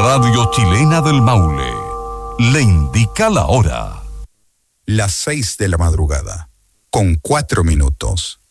Radio Chilena del Maule le indica la hora. Las 6 de la madrugada, con 4 minutos.